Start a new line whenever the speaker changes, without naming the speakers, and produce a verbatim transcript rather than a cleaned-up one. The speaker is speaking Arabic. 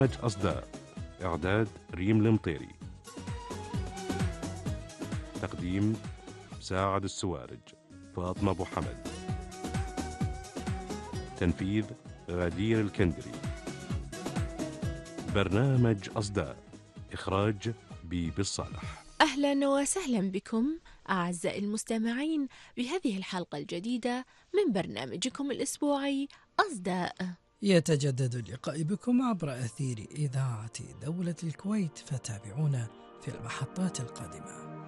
أصداء. إعداد ريم المطيري. تقديم ساعد السوارج، فاطمة أبو حمد. تنفيذ غدير الكندري. برنامج أصداء، إخراج بيبي الصالح.
أهلا وسهلا بكم أعزائي المستمعين بهذه الحلقة الجديدة من برنامجكم الأسبوعي أصداء.
يتجدد اللقاء بكم عبر أثير إذاعة دولة الكويت، فتابعونا في المحطات القادمة.